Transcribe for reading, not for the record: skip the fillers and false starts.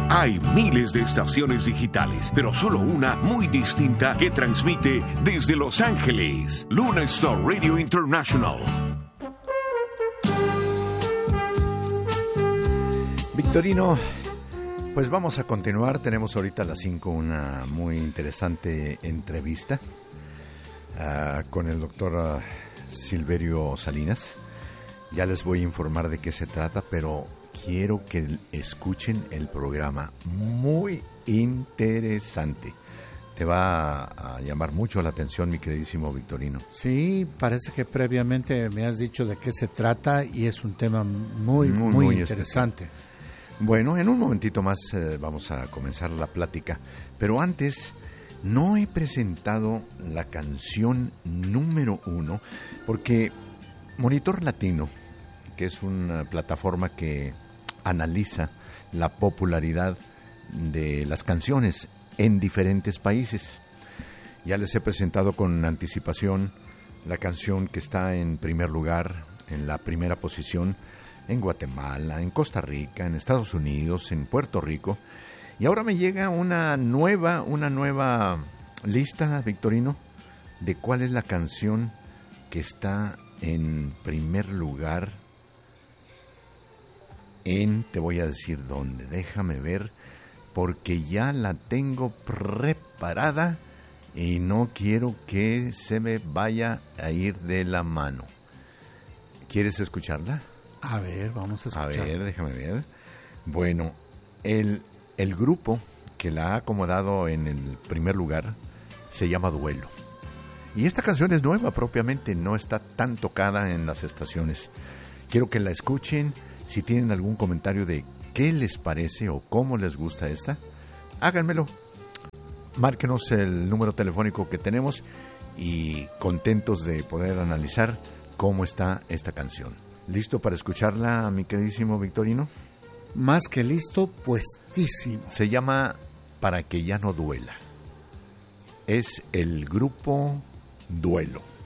Hay miles de estaciones digitales, pero solo una muy distinta que transmite desde Los Ángeles. Luna Star Radio International. Victorino, pues vamos a continuar. Tenemos ahorita a las 5 una muy interesante entrevista con el doctor Silverio Salinas. Ya les voy a informar de qué se trata, pero quiero que escuchen el programa. Muy interesante. Te va a llamar mucho la atención, mi queridísimo Victorino. Sí, parece que previamente me has dicho de qué se trata y es un tema muy interesante. Especial. Bueno, en un momentito más vamos a comenzar la plática, pero antes no he presentado la canción número 1 porque Monitor Latino, que es una plataforma que analiza la popularidad de las canciones en diferentes países. Ya les he presentado con anticipación la canción que está en primer lugar, en la primera posición, en Guatemala, en Costa Rica, en Estados Unidos, en Puerto Rico. Y ahora me llega una nueva lista, Victorino, de cuál es la canción que está en primer lugar te voy a decir dónde, déjame ver, porque ya la tengo preparada y no quiero que se me vaya a ir de la mano. ¿Quieres escucharla? A ver, vamos a escuchar. A ver, déjame ver. Bueno, el grupo que la ha acomodado en el primer lugar se llama Duelo. Y esta canción es nueva propiamente, no está tan tocada en las estaciones. Quiero que la escuchen. Si tienen algún comentario de qué les parece o cómo les gusta esta, háganmelo. Márquenos el número telefónico que tenemos y contentos de poder analizar cómo está esta canción. ¿Listo para escucharla, mi queridísimo Victorino? Más que listo, puestísimo. Se llama Para que ya no duela. Es el grupo Duelo.